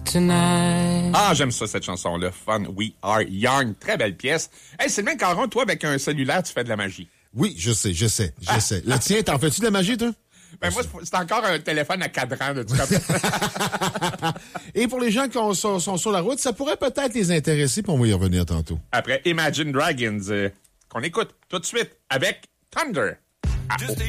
tonight. Ah, j'aime ça, cette chanson-là. Fun, We Are Young. Très belle pièce. Hey, Sylvain Caron, toi, avec un cellulaire, tu fais de la magie. Oui, je sais. Le tien, t'en fais-tu de la magie, toi? Ben, moi, c'est encore un téléphone à cadran, de tout cas. Et pour les gens qui sont sur la route, ça pourrait peut-être les intéresser, puis on va y revenir tantôt. Après Imagine Dragons, qu'on écoute tout de suite avec Thunder. Ah, oh.